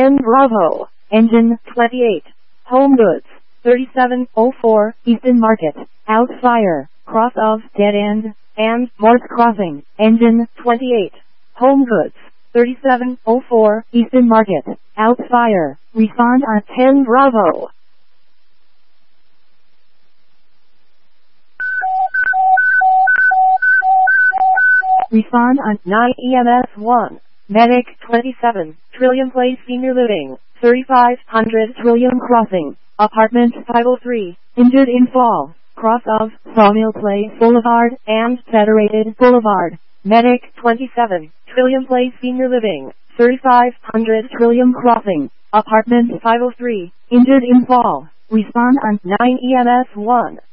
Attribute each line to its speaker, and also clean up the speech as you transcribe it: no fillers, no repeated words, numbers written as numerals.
Speaker 1: 10 Bravo, Engine 28, Home Goods, 3704, Easton Market, Outfire, cross of Dead End, and Morse Crossing, Engine 28, Home Goods, 3704, Easton Market, Outfire, refund on 10 Bravo. Refund on 9 EMS 1. Medic 27, Trillium Place Senior Living, 3500 Trillium Crossing, Apartment 503, injured in fall, cross of Sawmill Place Boulevard and Federated Boulevard. Medic 27, Trillium Place Senior Living, 3500 Trillium Crossing, Apartment 503, injured in fall. Respond on 9 EMS 1.